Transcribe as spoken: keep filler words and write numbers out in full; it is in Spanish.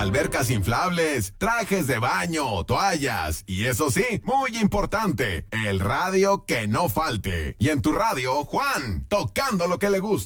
albercas inflables, trajes de baño, toallas y eso sí, muy importante, el radio que no falte. Y en tu radio, Juan, tocando lo que le gusta.